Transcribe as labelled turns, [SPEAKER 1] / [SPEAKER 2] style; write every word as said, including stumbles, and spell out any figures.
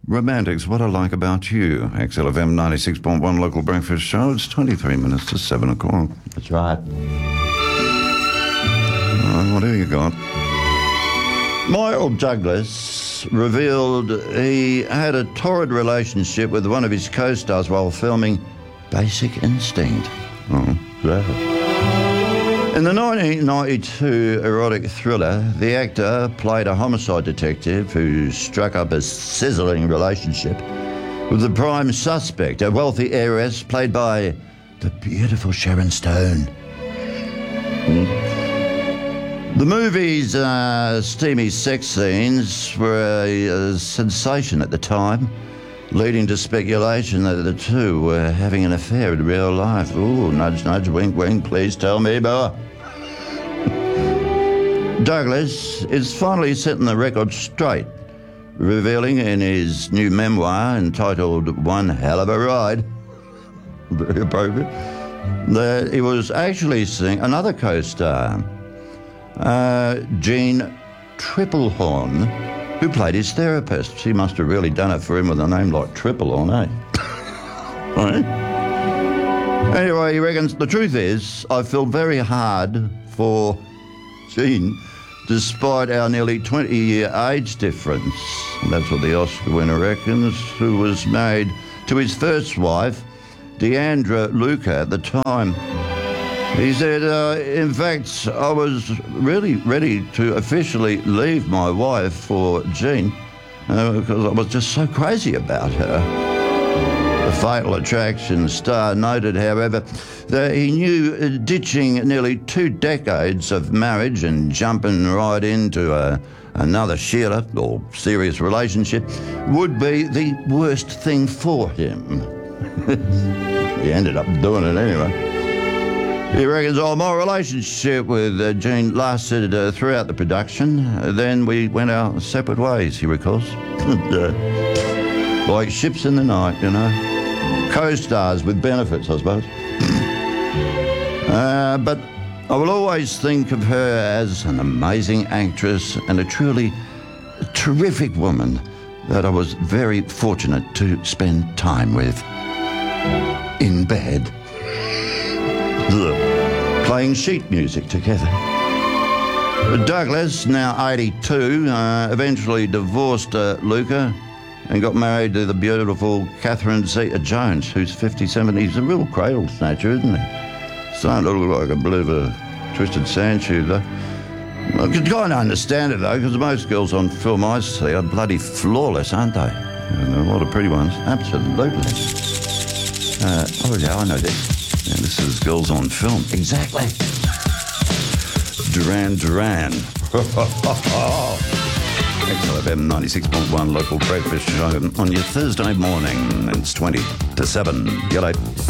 [SPEAKER 1] Romantics, What I Like About You. X L F M ninety-six point one local breakfast show. It's twenty-three minutes to seven o'clock.
[SPEAKER 2] That's right.
[SPEAKER 1] Uh, what have you got?
[SPEAKER 2] Michael Douglas revealed he had a torrid relationship with one of his co-stars while filming Basic Instinct.
[SPEAKER 1] Oh.
[SPEAKER 2] Yeah. In the nineteen ninety-two erotic thriller, the actor played a homicide detective who struck up a sizzling relationship with the prime suspect, a wealthy heiress played by the beautiful Sharon Stone. Mm. The movie's uh, steamy sex scenes were a, a sensation at the time, leading to speculation that the two were having an affair in real life. Ooh, nudge, nudge, wink, wink, please tell me more. Douglas is finally setting the record straight, revealing in his new memoir entitled One Hell of a Ride, very appropriate, that he was actually seeing another co-star, uh, Jean Tripplehorn, who played his therapist. She must have really done it for him with a name like Tripplehorn, eh? Right? Anyway, he reckons the truth is I feel very hard for Jean, despite our nearly twenty-year age difference. And that's what the Oscar winner reckons, who was married to his first wife, Deandra Luca, at the time. He said, uh, in fact, I was really ready to officially leave my wife for Jean uh, because I was just so crazy about her. The Fatal Attraction star noted, however, that he knew uh, ditching nearly two decades of marriage and jumping right into a, another Sheila or serious relationship would be the worst thing for him. He ended up doing it anyway. He reckons, oh, my relationship with uh, Jean lasted uh, throughout the production. Uh, then we went our separate ways, he recalls. uh, like ships in the night, you know. Co-stars with benefits, I suppose. uh, but I will always think of her as an amazing actress and a truly terrific woman that I was very fortunate to spend time with. In bed. Playing sheet music together. Douglas, now eighty-two, uh, eventually divorced uh, Luca and got married to the beautiful Catherine Zeta-Jones, who's fifty-seven. He's a real cradle snatcher, isn't he? Starting to look like a bit of a twisted sandshoe, though. I can kind of understand it, though, because most girls on film I see are bloody flawless, aren't they? And a lot of pretty ones. Absolutely. Uh, oh, yeah, I know this. Yeah, this is Girls on Film. Exactly. Duran Duran. X L F M ninety-six point one local breakfast show on your Thursday morning. It's twenty to seven. You're late.